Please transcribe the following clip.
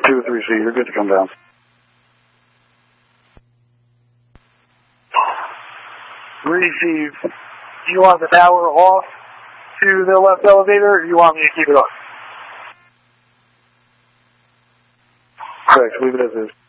2-3C, you're good to come down. Receive. Do you want the power off to the left elevator, or do you want me to keep it on? Correct, leave it as is.